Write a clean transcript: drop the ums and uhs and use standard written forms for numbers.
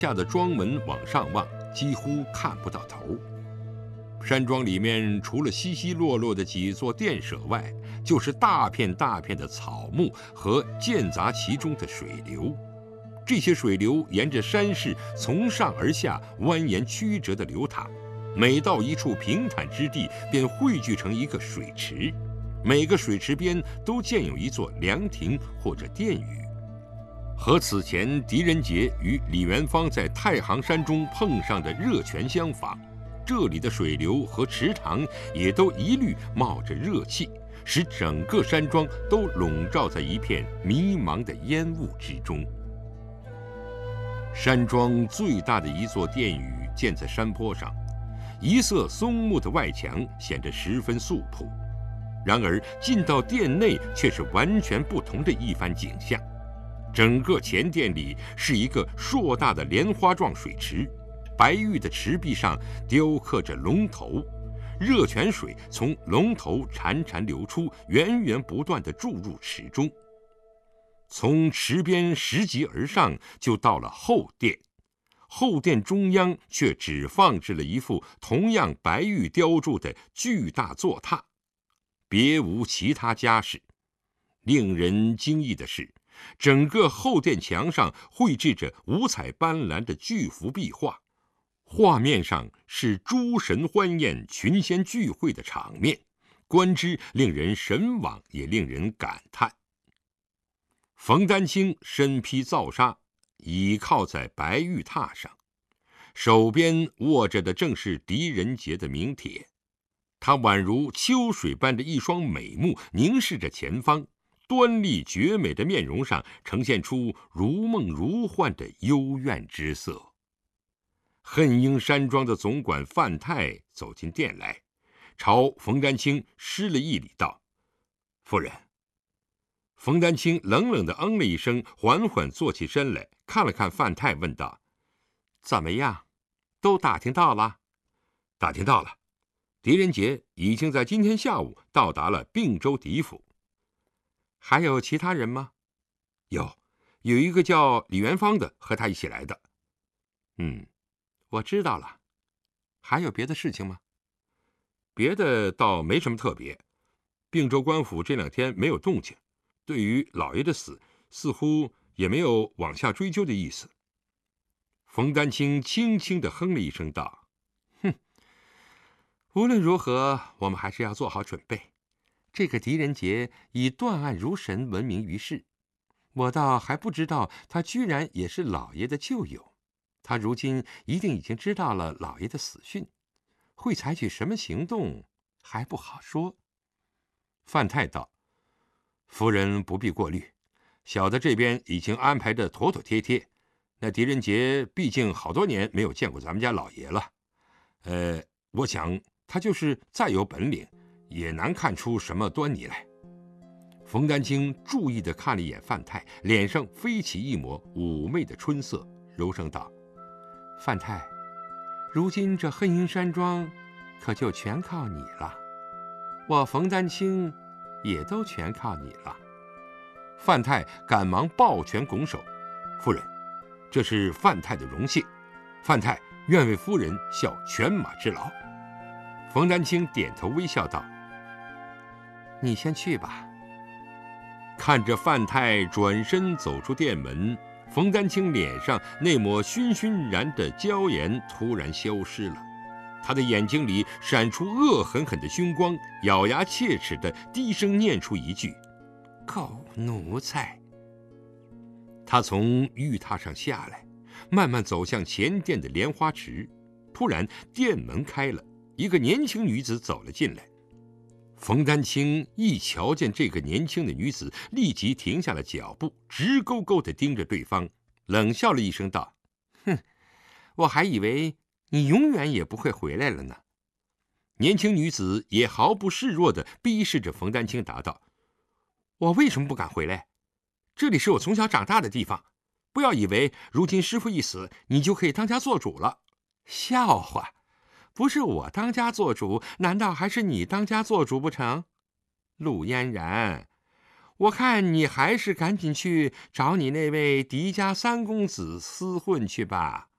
下的庄门往上望，几乎看不到头。山庄里面除了稀稀落落的几座殿舍外，就是大片大片的草木和间杂其中的水流。这些水流沿着山势从上而下蜿蜒曲折地流淌，每到一处平坦之地，便汇聚成一个水池。每个水池边都建有一座凉亭或者殿宇。和此前狄仁杰与李元芳在太行山中碰上的热泉相仿，这里的水流和池塘也都一律冒着热气，使整个山庄都笼罩在一片迷茫的烟雾之中。山庄最大的一座殿宇建在山坡上，一色松木的外墙显得十分素朴。然而进到殿内，却是完全不同的一番景象。整个前殿里是一个硕大的莲花状水池，白玉的池壁上雕刻着龙头，热泉水从龙头潺潺流出，源源不断地注入池中。从池边拾级而上，就到了后殿。后殿中央却只放置了一副同样白玉雕铸的巨大坐榻，别无其他家饰。令人惊异的是，整个后殿墙上绘制着五彩斑斓的巨幅壁画，画面上是诸神欢宴、群仙聚会的场面，观之令人神往，也令人感叹。冯丹青身披皂纱，倚靠在白玉榻上，手边握着的正是狄仁杰的名帖。他宛如秋水般的一双美目凝视着前方，端丽绝美的面容上呈现出如梦如幻的幽怨之色。恨英山庄的总管范太走进殿来，朝冯丹青施了一礼，道：“夫人。”冯丹青冷冷地嗯了一声，缓缓坐起身来，看了看范太，问道：“怎么样？都打听到了？”“打听到了。狄仁杰已经在今天下午到达了并州狄府。”“还有其他人吗？”“有一个叫李元芳的和他一起来的。”“我知道了。还有别的事情吗？”“别的倒没什么特别。并州官府这2天没有动静，对于老爷的死似乎也没有往下追究的意思。”冯丹青轻轻地哼了一声，道：“无论如何，我们还是要做好准备。这个狄仁杰以断案如神闻名于世，我倒还不知道他居然也是老爷的旧友。他如今一定已经知道了老爷的死讯，会采取什么行动还不好说。”范太道：“夫人不必过虑，小的这边已经安排得妥妥帖帖。那狄仁杰毕竟好多年没有见过咱们家老爷了，我想他就是再有本领，也难看出什么端倪来。”冯丹青注意地看了一眼范太，脸上飞起一抹妩媚的春色，柔声道：“范太，如今这恨英山庄可就全靠你了，我冯丹青也都全靠你了。”范太赶忙抱拳拱手：“夫人，这是范太的荣幸，范太愿为夫人效犬马之劳。”冯丹青点头微笑道：“你先去吧。”看着范太转身走出殿门，冯丹青脸上那抹熏熏然的娇颜突然消失了，他的眼睛里闪出恶狠狠的凶光，咬牙切齿地低声念出一句：“狗奴才！”他从玉榻上下来，慢慢走向前殿的莲花池。突然殿门开了，一个年轻女子走了进来。冯丹青一瞧见这个年轻的女子，立即停下了脚步，直勾勾地盯着对方，冷笑了一声道：“我还以为你永远也不会回来了呢。”年轻女子也毫不示弱地逼视着冯丹青，答道：“我为什么不敢回来？这里是我从小长大的地方，不要以为如今师父一死，你就可以当家做主了。笑话！不是我当家做主，难道还是你当家做主不成？陆嫣然，我看你还是赶紧去找你那位狄家3公子厮混去吧。”